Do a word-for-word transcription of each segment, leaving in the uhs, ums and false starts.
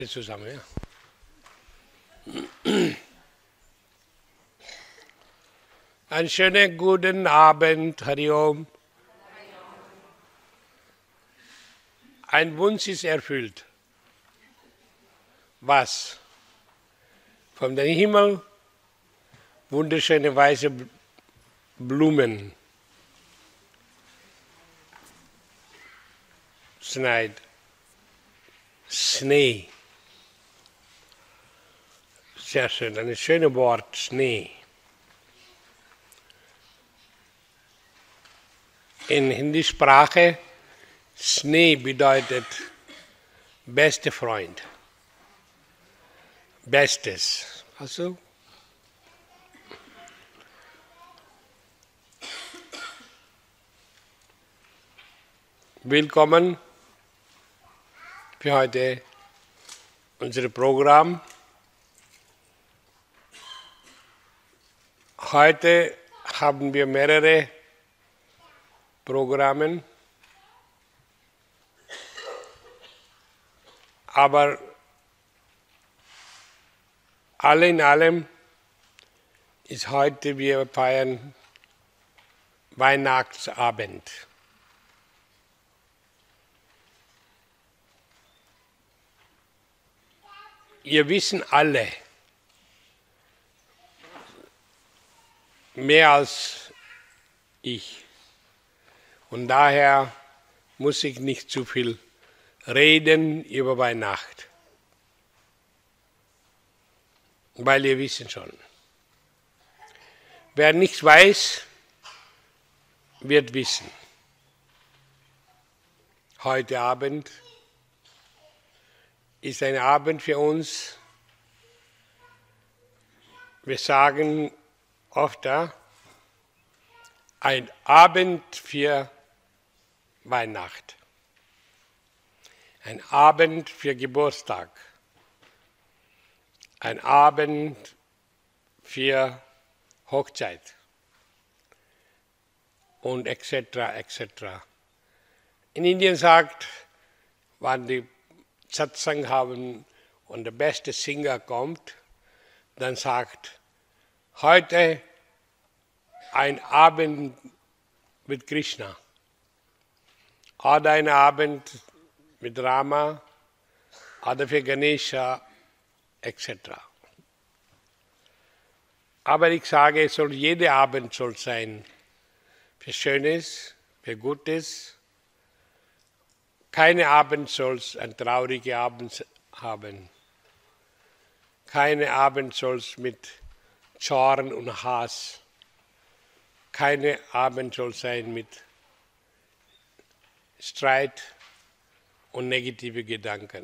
Zusammen, ja. Einen schönen guten Abend, Hari Om. Ein Wunsch ist erfüllt. Was? Von dem Himmel wunderschöne weiße Blumen schneit. Schnee. Sehr schön, ein schönes Wort, Schnee. In Hindi-Sprache, Schnee bedeutet bester Freund. Bestes. Also, willkommen für heute unser Programm. Heute haben wir mehrere Programme, aber alle in allem ist heute, wir feiern Weihnachtsabend. Ihr wissen alle, mehr als ich. Und daher muss ich nicht zu viel reden über Weihnachten. Weil ihr wissen schon. Wer nichts weiß, wird wissen. Heute Abend ist ein Abend für uns. Wir sagen oft, ein Abend für Weihnacht, ein Abend für Geburtstag, ein Abend für Hochzeit und et cetera et cetera. In Indien sagt, wann die Satsang haben und der beste Singer kommt, dann sagt, heute ein Abend mit Krishna oder ein Abend mit Rama oder für Ganesha et cetera. Aber ich sage, es soll jeder Abend soll sein für Schönes, für Gutes. Kein Abend soll es ein trauriger Abend haben. Kein Abend soll es mit Zorn und Hass. Kein Abend soll sein mit Streit und negative Gedanken.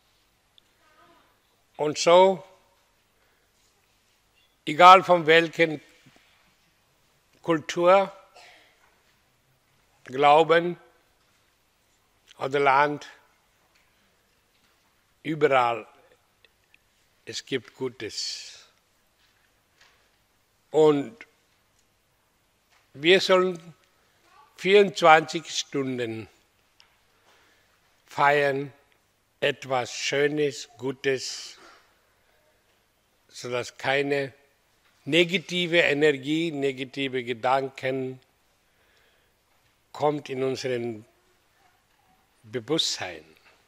Und so, egal von welchen Kultur, Glauben oder Land, überall, es gibt Gutes. Und wir sollen vierundzwanzig Stunden feiern, etwas Schönes, Gutes, sodass keine negative Energie, negative Gedanken kommt in unseren Bewusstsein.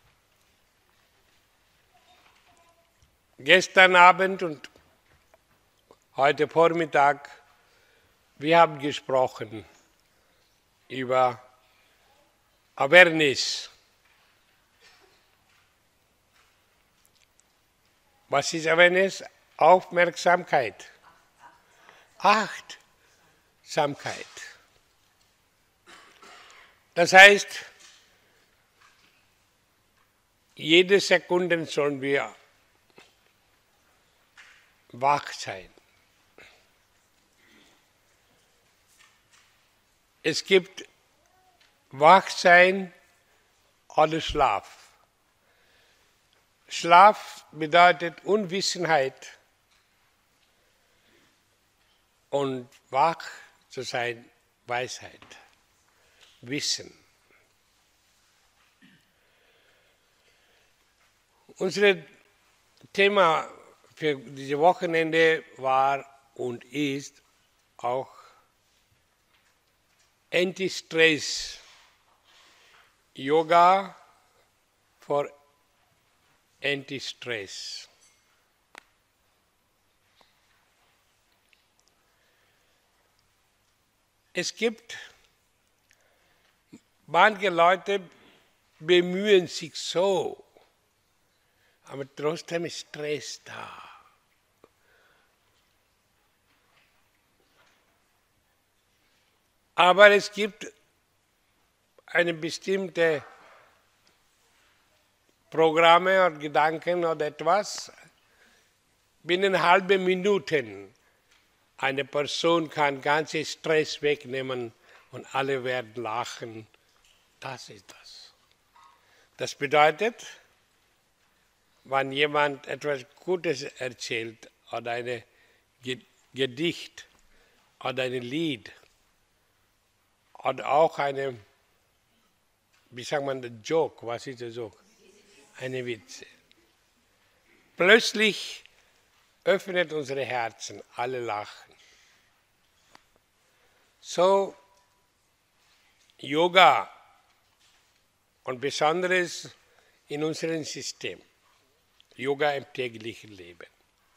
Gestern Abend und heute Vormittag, wir haben gesprochen über Awareness. Was ist Awareness? Aufmerksamkeit. Achtsamkeit. Das heißt, jede Sekunde sollen wir wach sein. Es gibt Wachsein oder Schlaf. Schlaf bedeutet Unwissenheit und wach zu sein, Weisheit, Wissen. Unsere Thema für dieses Wochenende war und ist auch Anti-Stress Yoga for Anti-Stress. Es gibt manche Leute, bemühen sich so, aber trotzdem ist Stress da. Aber es gibt eine bestimmte Programme oder Gedanken oder etwas, binnen halben Minuten eine Person kann ganzen Stress wegnehmen und alle werden lachen. Das ist das. Das bedeutet, wenn jemand etwas Gutes erzählt oder ein Gedicht oder ein Lied oder auch eine, wie sagt man, ein Joke, was ist der Joke? Eine Witze. Plötzlich öffnet unsere Herzen, alle lachen. So, Yoga und Besonderes in unserem System. Yoga im täglichen Leben.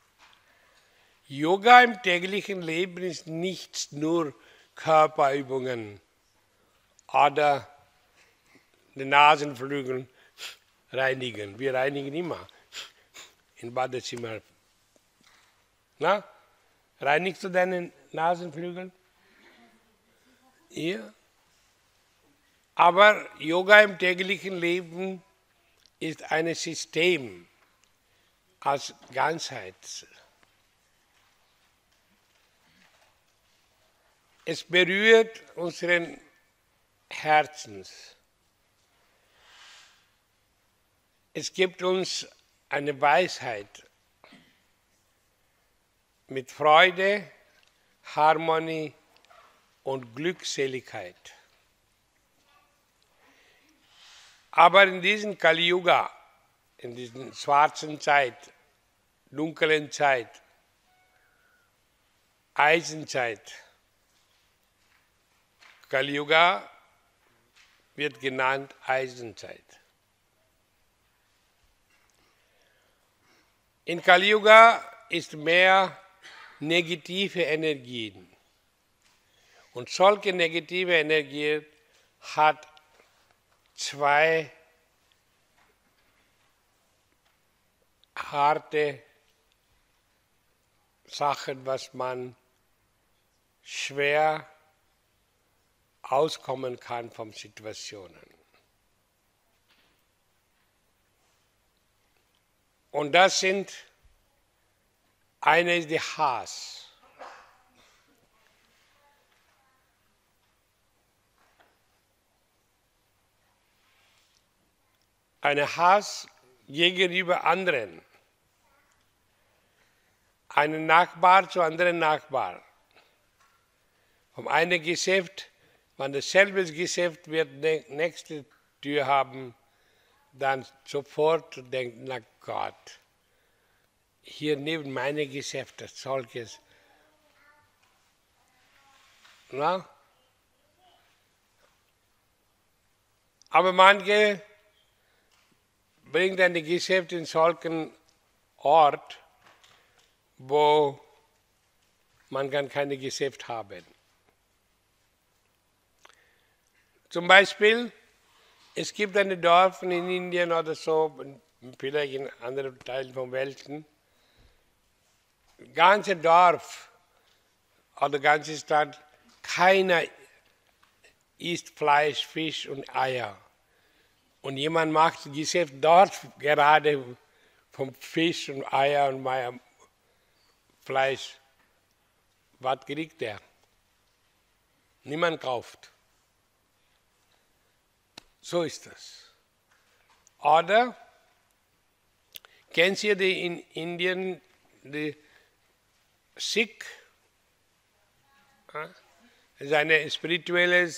Yoga im täglichen Leben ist nicht nur Körperübungen oder den Nasenflügel reinigen. Wir reinigen immer im Badezimmer. Na? Reinigst du deinen Nasenflügel? Ja. Aber Yoga im täglichen Leben ist ein System als Ganzheit. Es berührt unseren Herzens. Es gibt uns eine Weisheit mit Freude, Harmonie und Glückseligkeit. Aber in diesem Kali Yuga, in dieser schwarzen Zeit, dunklen Zeit, Eisenzeit, Kali Yuga wird genannt Eisenzeit. In Kali Yuga ist mehr negative Energien. Und solche negative Energien hat zwei harte Sachen, was man schwer auskommen kann von Situationen. Und das sind, eine ist der Hass. Ein Hass gegenüber anderen. Ein Nachbar zu anderen Nachbar. Vom einen Geschäft, wenn dasselbe Geschäft wird nächste Tür haben, dann sofort denkt, na Gott, hier neben meinem Geschäft das solches. Na? Aber manche bringen ein Geschäft in solchen Ort, wo man kann keine Geschäft haben. Zum Beispiel, es gibt ein Dorf in Indien oder so, vielleicht in anderen Teilen von Welten, ganze Dorf oder ganze Stadt, keiner isst Fleisch, Fisch und Eier. Und jemand macht Geschäft dort gerade vom Fisch und Eier und Fleisch. Was kriegt der? Niemand kauft. So ist das. Oder, kennt ihr die in Indien, die Sikh? Das ist eine spirituelle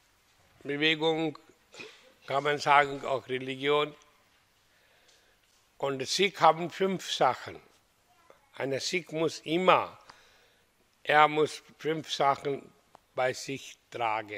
Bewegung, kann man sagen, auch Religion. Und Sikh haben fünf Sachen. Ein Sikh muss immer, er muss fünf Sachen bei sich tragen.